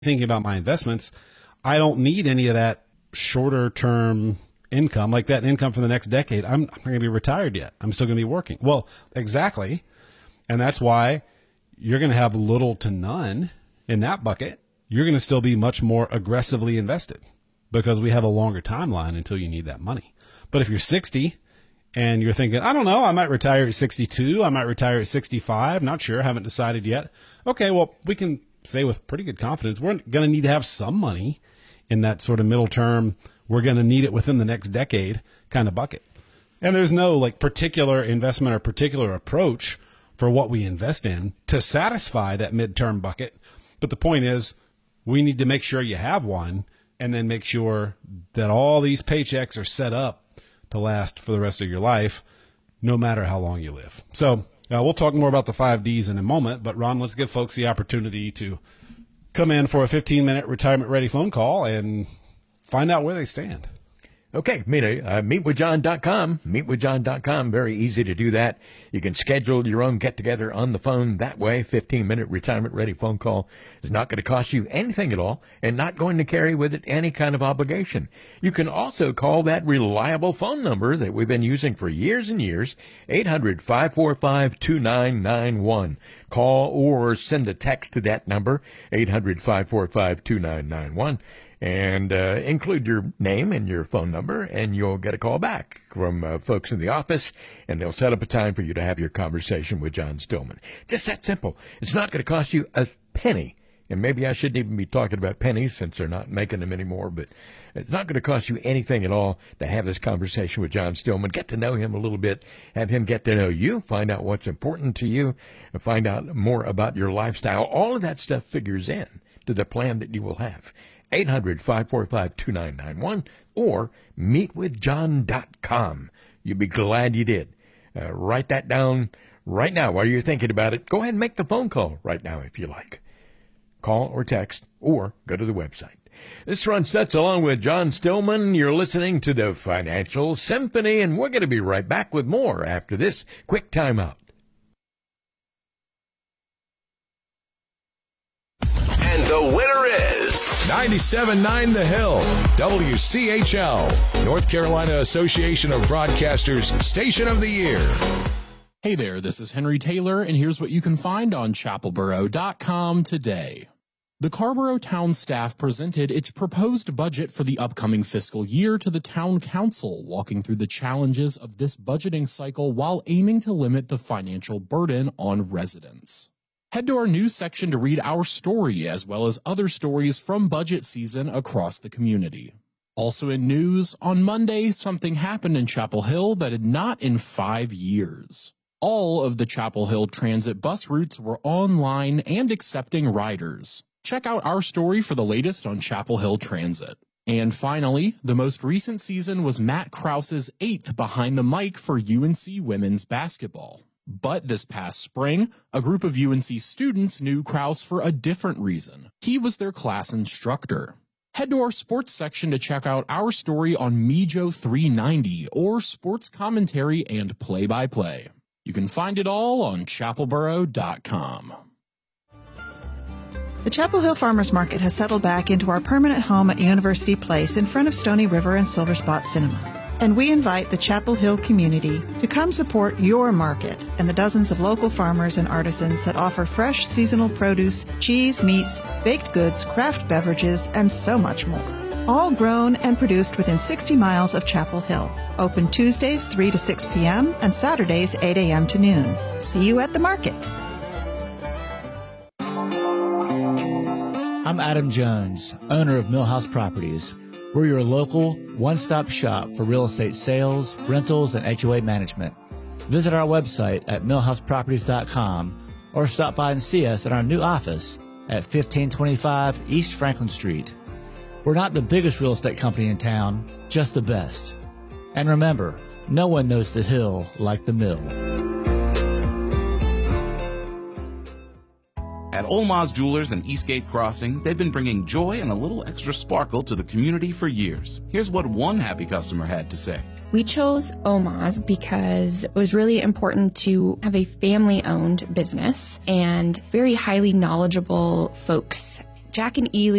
thinking about my investments, I don't need any of that shorter term income, like that income for the next decade. I'm not going to be retired yet. I'm still going to be working. Well, exactly. And that's why you're going to have little to none in that bucket. You're going to still be much more aggressively invested because we have a longer timeline until you need that money. But if you're 60 and you're thinking, I don't know, I might retire at 62, I might retire at 65, not sure, haven't decided yet. Okay, well, we can say with pretty good confidence, we're going to need to have some money in that sort of middle term. We're going to need it within the next decade kind of bucket. And there's no like particular investment or particular approach for what we invest in to satisfy that midterm bucket. But the point is, we need to make sure you have one and then make sure that all these paychecks are set up to last for the rest of your life, no matter how long you live. So we'll talk more about the 5 Ds in a moment, but Ron, let's give folks the opportunity to come in for a 15-minute retirement-ready phone call and find out where they stand. Okay, meetwithjohn.com, meetwithjohn.com, very easy to do that. You can schedule your own get-together on the phone that way. 15-minute retirement-ready phone call is not going to cost you anything at all and not going to carry with it any kind of obligation. You can also call that reliable phone number that we've been using for years and years, 800-545-2991. Call or send a text to that number, 800-545-2991. And include your name and your phone number, and you'll get a call back from folks in the office, and they'll set up a time for you to have your conversation with John Stillman. Just that simple. It's not going to cost you a penny, and maybe I shouldn't even be talking about pennies since they're not making them anymore, but it's not going to cost you anything at all to have this conversation with John Stillman, get to know him a little bit, have him get to know you, find out what's important to you, and find out more about your lifestyle. All of that stuff figures in to the plan that you will have. 800-545-2991 or meetwithjohn.com. You'll be glad you did. Write that down right now while you're thinking about it. Go ahead and make the phone call right now if you like. Call or text or go to the website. This is Ron Stutz along with John Stillman. You're listening to the Financial Symphony, and we're going to be right back with more after this quick timeout. And the winner is 97.9 The Hill, WCHL, North Carolina Association of Broadcasters Station of the Year. Hey there, this is Henry Taylor, and here's what you can find on chapelboro.com today. The Carrboro Town staff presented its proposed budget for the upcoming fiscal year to the Town Council, walking through the challenges of this budgeting cycle while aiming to limit the financial burden on residents. Head to our news section to read our story, as well as other stories from budget season across the community. Also in news, on Monday, something happened in Chapel Hill that had not in 5 years. All of the Chapel Hill transit bus routes were online and accepting riders. Check out our story for the latest on Chapel Hill Transit. And finally, the most recent season was Matt Krause's 8th behind the mic for UNC women's basketball. But this past spring, a group of UNC students knew Krause for a different reason. He was their class instructor. Head to our sports section to check out our story on Mijo 390 or sports commentary and play-by-play. You can find it all on chapelboro.com. The Chapel Hill Farmers Market has settled back into our permanent home at University Place in front of Stony River and Silver Spot Cinema. And we invite the Chapel Hill community to come support your market and the dozens of local farmers and artisans that offer fresh seasonal produce, cheese, meats, baked goods, craft beverages, and so much more. All grown and produced within 60 miles of Chapel Hill. Open Tuesdays 3 to 6 p.m. and Saturdays 8 a.m. to noon. See you at the market. I'm Adam Jones, owner of Millhouse Properties. We're your local one-stop shop for real estate sales, rentals, and HOA management. Visit our website at millhouseproperties.com or stop by and see us at our new office at 1525 East Franklin Street. We're not the biggest real estate company in town, just the best. And remember, no one knows the hill like the mill. At Olmaz Jewelers and Eastgate Crossing, they've been bringing joy and a little extra sparkle to the community for years. Here's what one happy customer had to say. We chose Olmaz because it was really important to have a family-owned business and very highly knowledgeable folks Jack and Ely